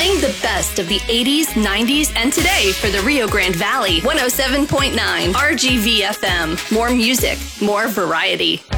Playing the best of the 80s, 90s, and today for the Rio Grande Valley. 107.9 RGV FM. More music, more variety.